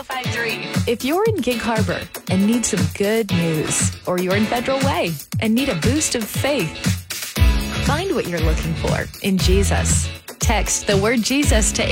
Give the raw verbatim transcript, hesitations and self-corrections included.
oh five three. If you're in Gig Harbor and need some good news, or you're in Federal Way and need a boost of faith, find what you're looking for in Jesus. Text the word Jesus to